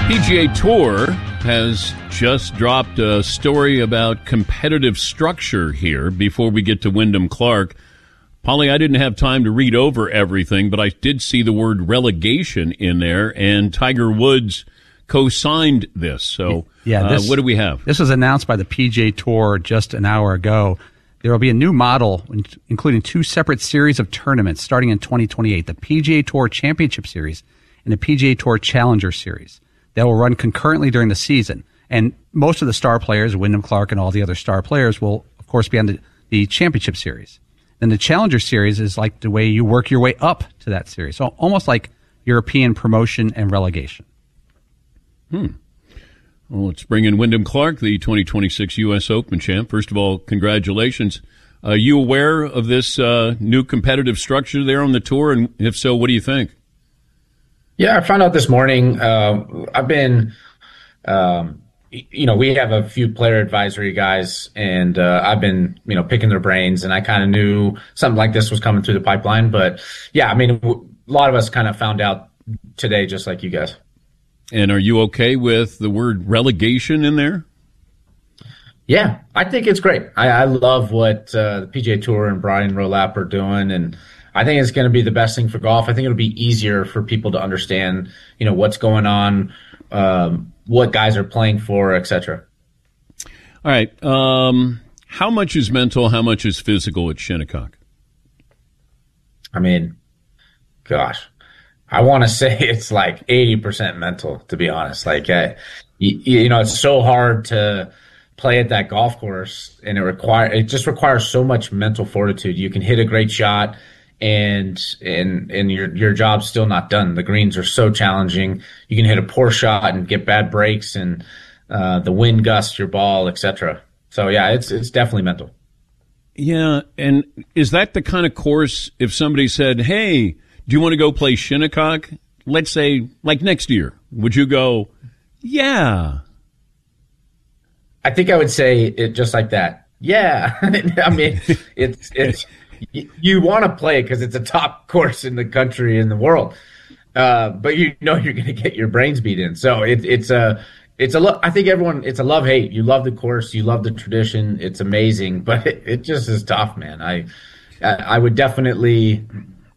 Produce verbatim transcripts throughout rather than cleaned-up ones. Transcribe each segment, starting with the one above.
P G A Tour has just dropped a story about competitive structure here before we get to Wyndham Clark. Polly, I didn't have time to read over everything, but I did see the word relegation in there, and Tiger Woods co-signed this. So yeah, this, uh, what do we have? This was announced by the P G A Tour just an hour ago. There will be a new model, including two separate series of tournaments starting in twenty twenty-eight, the P G A Tour Championship Series and the P G A Tour Challenger Series. That will run concurrently during the season. And most of the star players, Wyndham Clark and all the other star players, will, of course, be on the, the Championship Series. Then the Challenger Series is like the way you work your way up to that series. So almost like European promotion and relegation. Hmm. Well, let's bring in Wyndham Clark, the twenty twenty-six U S Open champ. First of all, congratulations. Are you aware of this uh, new competitive structure there on the tour? And if so, what do you think? Yeah, I found out this morning. Uh, I've been, um, you know, we have a few player advisory guys, and uh, I've been, you know, picking their brains, and I kind of knew something like this was coming through the pipeline. But yeah, I mean, w- a lot of us kind of found out today, just like you guys. And are you okay with the word relegation in there? Yeah, I think it's great. I, I love what uh, the P G A Tour and Brian Rolap are doing, and I think it's going to be the best thing for golf. I think it'll be easier for people to understand, you know, what's going on, um, what guys are playing for, et cetera. All right. Um, how much is mental? How much is physical at Shinnecock? I mean, gosh, I want to say it's like eighty percent mental, to be honest. Like, uh, you, you know, it's so hard to play at that golf course, and it require it just requires so much mental fortitude. You can hit a great shot, and and and your your job's still not done. The greens are so challenging. You can hit a poor shot and get bad breaks, and uh, the wind gusts your ball, et cetera. So yeah, it's it's definitely mental. Yeah, and is that the kind of course, if somebody said, hey, do you want to go play Shinnecock? Let's say, like next year, would you go, yeah? I think I would say it just like that. Yeah. I mean, it's it's you, you want to play it because it's a top course in the country, in the world, uh, but you know you're going to get your brains beat in. So it, it's a it's a lo- I think everyone it's a love hate. You love the course, you love the tradition. It's amazing, but it, it just is tough, man. I I, I would definitely.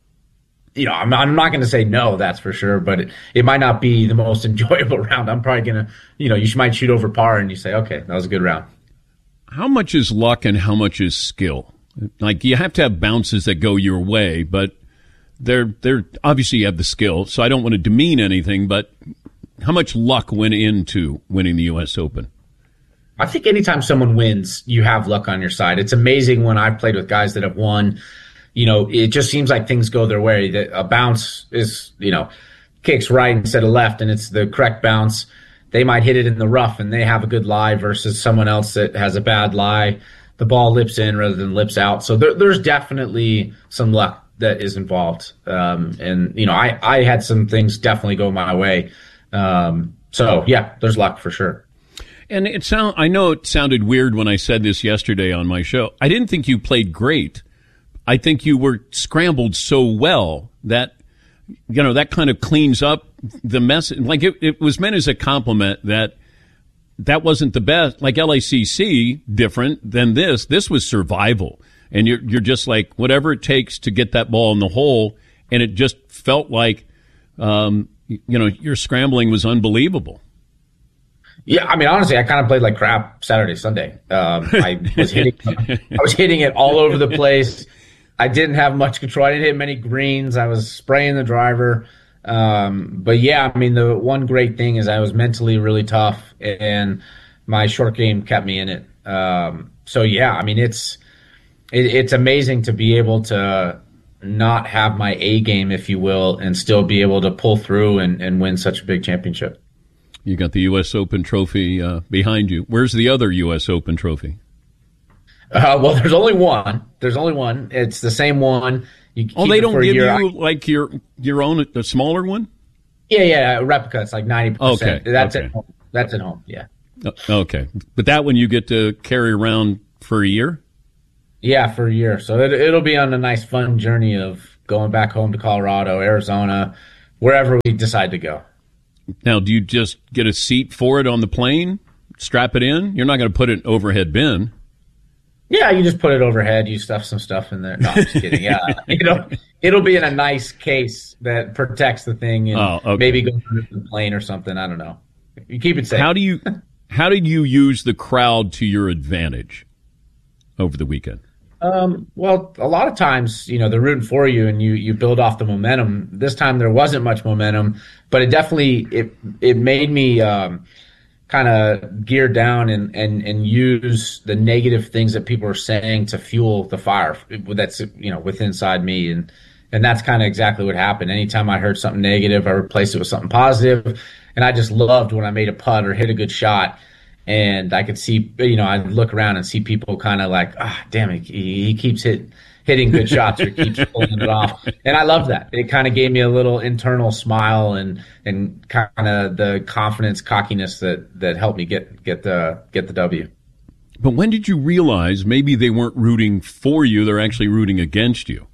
You know, I'm, I'm not going to say no, that's for sure, but it, it might not be the most enjoyable round. I'm probably going to, you know, you might shoot over par and you say, okay, that was a good round. How much is luck and how much is skill? Like, you have to have bounces that go your way, but they're, they're obviously you have the skill, so I don't want to demean anything, but how much luck went into winning the U S Open? I think anytime someone wins, you have luck on your side. It's amazing when I've played with guys that have won. You know, it just seems like things go their way. That a bounce is, you know, kicks right instead of left, and it's the correct bounce. They might hit it in the rough, and they have a good lie versus someone else that has a bad lie. The ball lips in rather than lips out. So there, there's definitely some luck that is involved. Um, and, you know, I, I had some things definitely go my way. Um, so, yeah, there's luck for sure. And it sound I know it sounded weird when I said this yesterday on my show. I didn't think you played great. I think you were scrambled so well that, you know, that kind of cleans up the mess. Like, it, it was meant as a compliment that that wasn't the best. Like L A C C, different than this. This was survival. And you're, you're just like, whatever it takes to get that ball in the hole. And it just felt like, um, you know, your scrambling was unbelievable. Yeah, I mean, honestly, I kind of played like crap Saturday, Sunday. Um, I was hitting, I was hitting it all over the place. I didn't have much control. I didn't hit many greens. I was spraying the driver. Um, but yeah, I mean, the one great thing is I was mentally really tough, and my short game kept me in it. Um, so yeah, I mean, it's it, it's amazing to be able to not have my A game, if you will, and still be able to pull through and, and win such a big championship. You got the U S Open trophy uh, behind you. Where's the other U S Open trophy? Uh, well, there's only one. There's only one. It's the same one. You keep oh, they don't give you I, like your your own, a smaller one? Yeah, yeah, a replica. It's like ninety percent. Okay, that's okay. at home. That's at home. Yeah. Okay, but that one you get to carry around for a year. Yeah, for a year. So it, it'll be on a nice, fun journey of going back home to Colorado, Arizona, wherever we decide to go. Now, do you just get a seat for it on the plane, strap it in? You're not going to put it in overhead bin. Yeah, you just put it overhead. You stuff some stuff in there. No, I'm just kidding. Yeah, it'll it'll be in a nice case that protects the thing, and oh, okay. maybe go through the plane or something. I don't know. You keep it safe. How do you how did you use the crowd to your advantage over the weekend? Um, well, a lot of times, you know, they're rooting for you, and you you build off the momentum. This time there wasn't much momentum, but it definitely it it made me. Um, kind of gear down and, and, and use the negative things that people are saying to fuel the fire that's, you know, within inside me. And, and that's kind of exactly what happened. Anytime I heard something negative, I replaced it with something positive. And I just loved when I made a putt or hit a good shot. And I could see, you know, I'd look around and see people kind of like, ah, damn it, he, he keeps hit, hitting good shots or keeps pulling it off. And I love that. It kind of gave me a little internal smile and and kind of the confidence, cockiness that, that helped me get get the get the W. But when did you realize maybe they weren't rooting for you, they're actually rooting against you?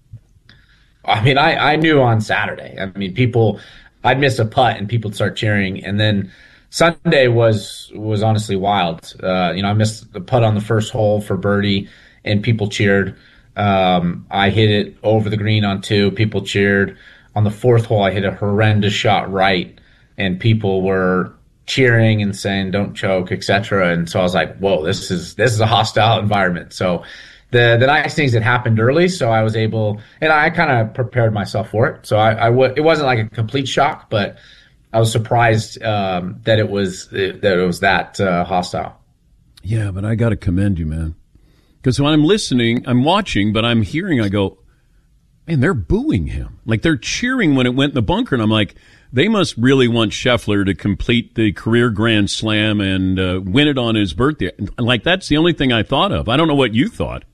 I mean, I, I knew on Saturday. I mean, people, I'd miss a putt and people would start cheering. And then Sunday was was honestly wild. Uh, you know, I missed the putt on the first hole for birdie and people cheered. Um, I hit it over the green on two. People cheered. On the fourth hole, I hit a horrendous shot right, and people were cheering and saying, "Don't choke," et cetera. And so I was like, "Whoa, this is this is a hostile environment." So the the nice things that happened early, so I was able, and I kind of prepared myself for it. So I, I w- it wasn't like a complete shock, but I was surprised um, that it was that it was that uh, hostile. Yeah, but I got to commend you, man. Because when I'm listening, I'm watching, but I'm hearing, I go, man, they're booing him. Like, they're cheering when it went in the bunker. And I'm like, they must really want Scheffler to complete the career Grand Slam and uh, win it on his birthday. Like, that's the only thing I thought of. I don't know what you thought.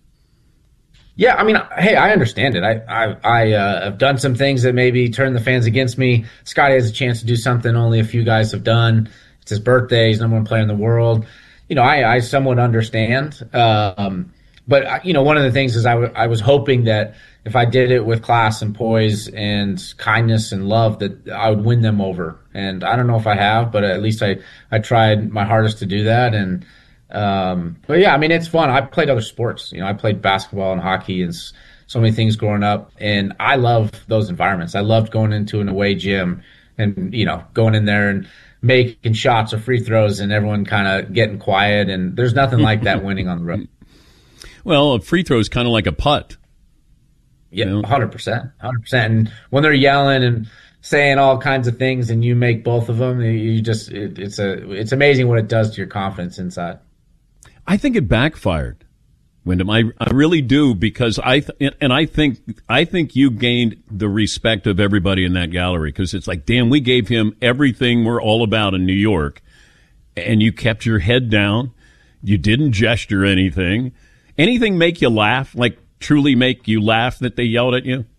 Yeah, I mean, hey, I understand it. I I, I uh, have done some things that maybe turn the fans against me. Scotty has a chance to do something only a few guys have done. It's his birthday. He's number one player in the world. You know, I, I somewhat understand. Um But, you know, one of the things is I, w- I was hoping that if I did it with class and poise and kindness and love, that I would win them over. And I don't know if I have, but at least I, I tried my hardest to do that. And, um, but yeah, I mean, it's fun. I played other sports. You know, I played basketball and hockey and s- so many things growing up. And I love those environments. I loved going into an away gym and, you know, going in there and making shots or free throws and everyone kind of getting quiet. And there's nothing like that winning on the road. Well, a free throw is kind of like a putt. Yeah, you know? one hundred percent. one hundred percent. And when they're yelling and saying all kinds of things and you make both of them, you just it, it's a it's amazing what it does to your confidence inside. I think it backfired, Wyndham. I, I really do, because I th- and I think I think you gained the respect of everybody in that gallery, because it's like, damn, we gave him everything we're all about in New York, and you kept your head down. You didn't gesture anything. Anything make you laugh? Like, truly make you laugh that they yelled at you?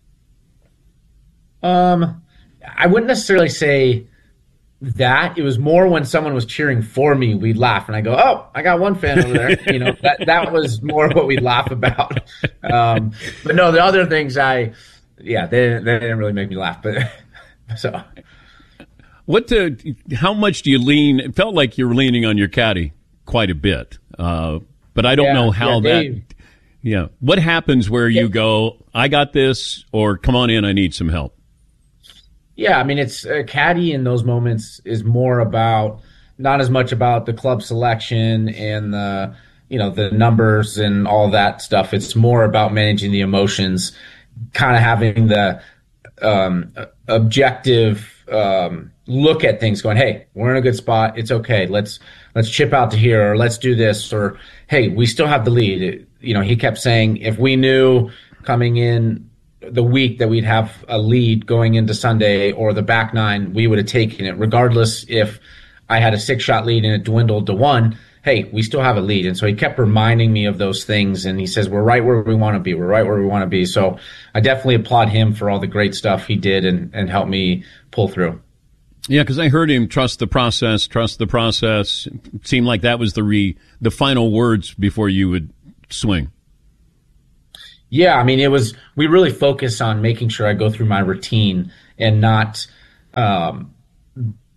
Um, I wouldn't necessarily say that. It was more when someone was cheering for me, we'd laugh, and I go, "Oh, I got one fan over there." You know, that that was more what we'd laugh about. Um, but no, the other things, I, yeah, they they didn't really make me laugh. But so, what? To, how much do you lean? It felt like you were leaning on your caddy quite a bit. Uh, But I don't yeah, know how yeah, that, Dave, yeah. What happens where yeah. you go, I got this, or come on in, I need some help? Yeah, I mean, it's uh, caddy in those moments is more about, not as much about the club selection and the, you know, the numbers and all that stuff. It's more about managing the emotions, kind of having the um, objective um, look at things, going, "Hey, we're in a good spot. It's okay. Let's let's chip out to here, or let's do this, or hey, we still have the lead." It, you know, he kept saying, if we knew coming in the week that we'd have a lead going into Sunday or the back nine, we would have taken it, regardless if I had a six shot lead and it dwindled to one. Hey, we still have a lead. And so he kept reminding me of those things. And he says, we're right where we want to be. We're right where we want to be. So I definitely applaud him for all the great stuff he did and, and helped me pull through. Yeah, because I heard him trust the process, trust the process. It seemed like that was the re, the final words before you would swing. Yeah, I mean, it was, we really focus on making sure I go through my routine and not, um,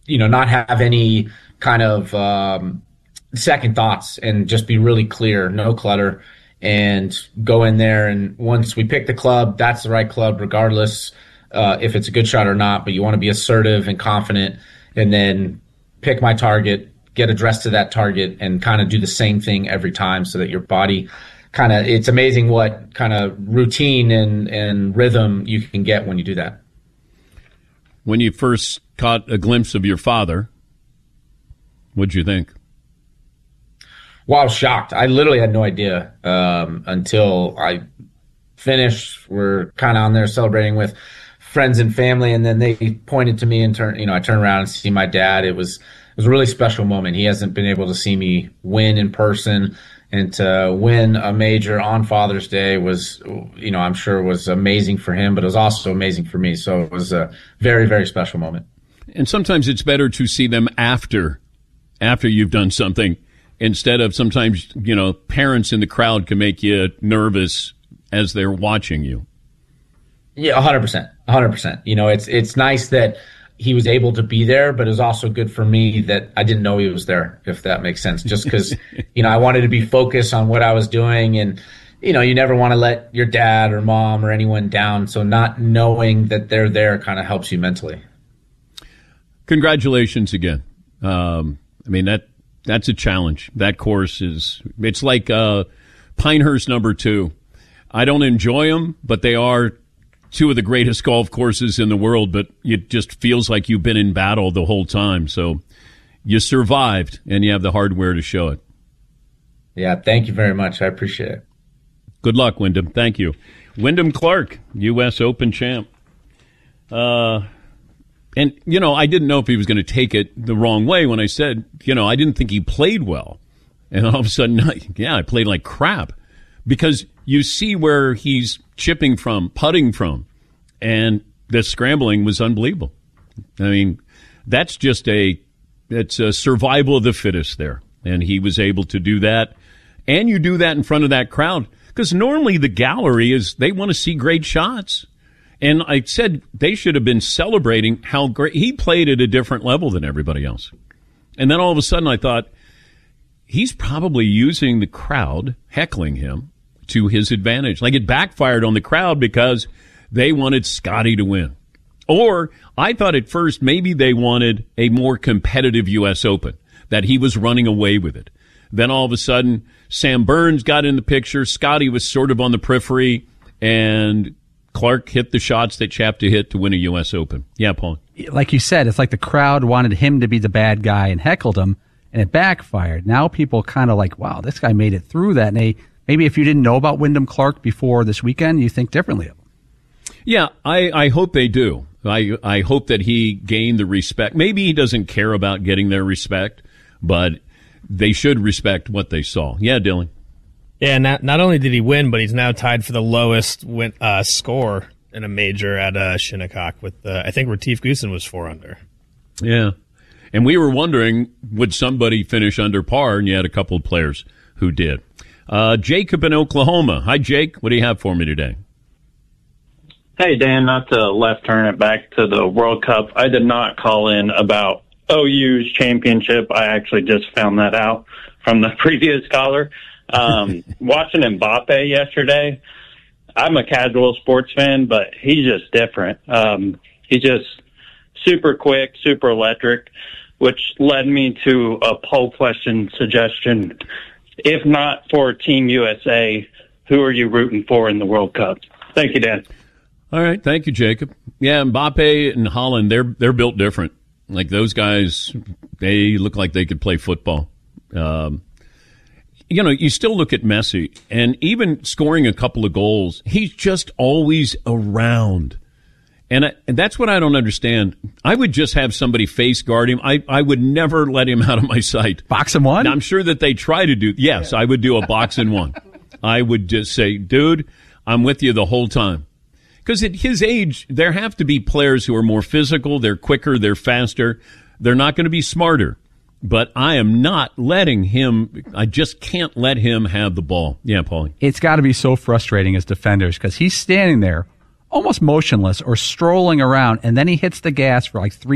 you know, not have any kind of um, second thoughts and just be really clear, no clutter, and go in there. And once we pick the club, that's the right club, regardless uh, if it's a good shot or not. But you want to be assertive and confident, and then pick my target, get addressed to that target, and kind of do the same thing every time so that your body kind of, it's amazing what kind of routine and, and rhythm you can get when you do that. When you first caught a glimpse of your father, what'd you think? Well, I was shocked. I literally had no idea um, until I finished. We're kind of on there celebrating with friends and family, and then they pointed to me and turn. You know, I turned around and see my dad. It was it was a really special moment. He hasn't been able to see me win in person, and to win a major on Father's Day was, you know, I'm sure was amazing for him, but it was also amazing for me. So it was a very, very special moment. And sometimes it's better to see them after after you've done something, instead of sometimes, you know, parents in the crowd can make you nervous as they're watching you. Yeah, one hundred percent. one hundred percent. You know, it's it's nice that he was able to be there, but it was also good for me that I didn't know he was there, if that makes sense. Just because, you know, I wanted to be focused on what I was doing. And, you know, you never want to let your dad or mom or anyone down. So not knowing that they're there kind of helps you mentally. Congratulations again. Um, I mean, that that's a challenge. That course is, it's like uh, Pinehurst number two. I don't enjoy them, but they are two of the greatest golf courses in the world, but it just feels like you've been in battle the whole time. So you survived, and you have the hardware to show it. Yeah, thank you very much. I appreciate it. Good luck, Wyndham. Thank you. Wyndham Clark, U S Open champ. Uh, and, you know, I didn't know if he was going to take it the wrong way when I said, you know, I didn't think he played well. And all of a sudden, yeah, I played like crap. Because you see where he's chipping from, putting from, and the scrambling was unbelievable. I mean, that's just a, it's a survival of the fittest there. And he was able to do that. And you do that in front of that crowd. Because normally the gallery is, they want to see great shots. And I said they should have been celebrating how great, he played at a different level than everybody else. And then all of a sudden I thought, he's probably using the crowd, heckling him, to his advantage. Like it backfired on the crowd because they wanted Scotty to win. Or I thought at first maybe they wanted a more competitive U S Open, that he was running away with it. Then all of a sudden, Sam Burns got in the picture. Scotty was sort of on the periphery, and Clark hit the shots that Chap to hit to win a U S Open. Yeah, Paul. Like you said, it's like the crowd wanted him to be the bad guy and heckled him, and it backfired. Now people kind of like, wow, this guy made it through that, and they, maybe if you didn't know about Wyndham Clark before this weekend, you think differently of him. Yeah, I, I hope they do. I I hope that he gained the respect. Maybe he doesn't care about getting their respect, but they should respect what they saw. Yeah, Dylan. Yeah, not not only did he win, but he's now tied for the lowest win, uh, score in a major at uh, Shinnecock with, uh, I think Retief Goosen was four under. Yeah, and we were wondering, would somebody finish under par, and you had a couple of players who did. Uh, Jacob in Oklahoma. Hi, Jake. What do you have for me today? Hey, Dan, not to left turn it back to the World Cup. I did not call in about O U's championship. I actually just found that out from the previous caller. Um, watching Mbappe yesterday, I'm a casual sports fan, but he's just different. Um, he's just super quick, super electric, which led me to a poll question suggestion. If not for Team U S A, who are you rooting for in the World Cup? Thank you, Dan. All right. Thank you, Jacob. Yeah, Mbappe and Holland, they're they're built different. Like those guys, they look like they could play football. Um, you know, you still look at Messi, and even scoring a couple of goals, he's just always around. And, I, and that's what I don't understand. I would just have somebody face guard him. I, I would never let him out of my sight. Box and one? Now, I'm sure that they try to do. Yes, I would do a box and one. I would just say, dude, I'm with you the whole time. Because at his age, there have to be players who are more physical, they're quicker, they're faster. They're not going to be smarter. But I am not letting him, I just can't let him have the ball. Yeah, Paulie. It's got to be so frustrating as defenders because he's standing there almost motionless or strolling around, and then he hits the gas for like three